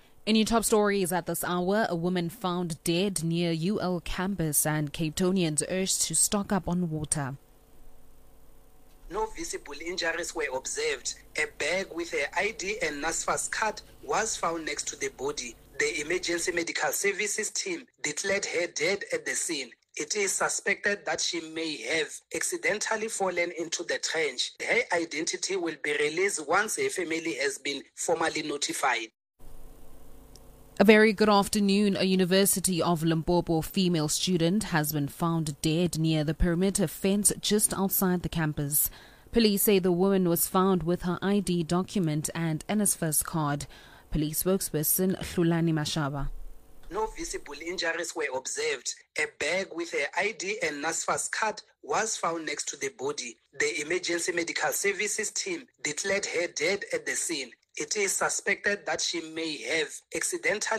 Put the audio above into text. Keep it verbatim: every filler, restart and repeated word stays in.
In your top stories at this hour, a woman found dead near U L campus and Cape Townians urged to stock up on water. No visible injuries were observed. A bag with her I D and NSFAS card was found next to the body. The emergency medical services team declared her dead at the scene. It is suspected that she may have accidentally fallen into the trench. Her identity will be released once her family has been formally notified. A very good afternoon. A University of Limpopo female student has been found dead near the perimeter fence just outside the campus. Police say the woman was found with her I D document and NSFAS card. Police spokesperson Hlulani Mashaba. No visible injuries were observed. A bag with her I D and NSFAS card was found next to the body. The emergency medical services team declared her dead at the scene. It is suspected that she may have accidentally